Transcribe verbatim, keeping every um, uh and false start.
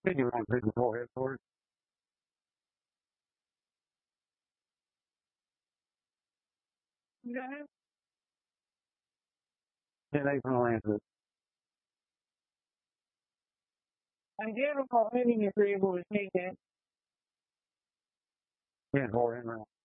Did you want to take the forehead for it? Yeah. Ten eight from the Lancet. I did a call hitting agreeable with me, then. Yeah, forehead round.